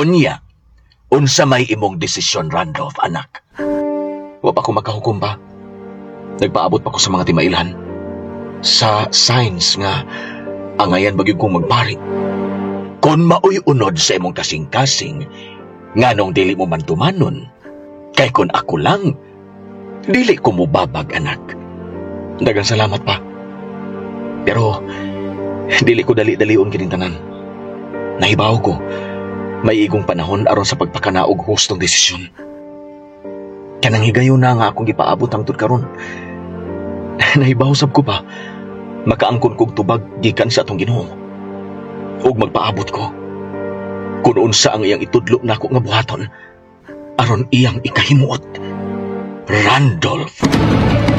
Unya, unsa may imong desisyon, Randolph, anak? Wa pa ko makahukom pa. Nagpaabot pa ko sa mga timailhan. Sa signs nga, angayan bagyog kong magpari. Kung maoy unod sa imong kasing-kasing, nganong dili mo man tumanon, kay kun ako lang, dili ko mo babag, anak. Dagang salamat pa. Pero, dili ko dali-dalion kinintanan. Nahibaw ko, may igong panahon aron sa pagpakanaog hustong desisyon. Kanang higayon na nga akong gipaabot hangtod karon. Nahibaw sab ko pa, makaangkon kog tubag gikan sa atong Ginoo. Ug magpaabot ko, kung unsa ang iyang itudlo nako nga buhaton, aron iyang ikahimuot. Randolph!